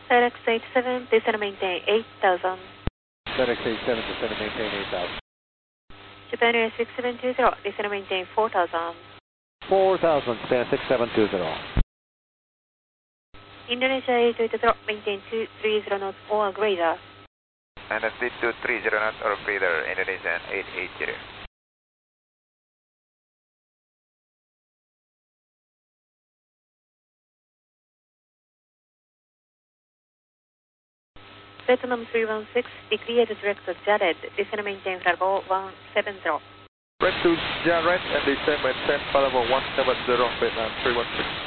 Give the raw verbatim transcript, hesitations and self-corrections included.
FedEx eighty-seven, descend and maintain eight thousand. FedEx eighty-seven, descend and maintain eight thousand. Japan Air six seven two zero, descend and maintain four thousand. four thousand, stand six seven two zero. Indonesia eight eight zero, maintain two three zero knots or greater. And a speed two three zero knots or greater, Indonesian eight eight zero. Vietnam three one six, declared direct to Jared, descend and maintain flight level one seven zero. Right to Jared and descend maintain flight level one seven zero, Vietnam three one six.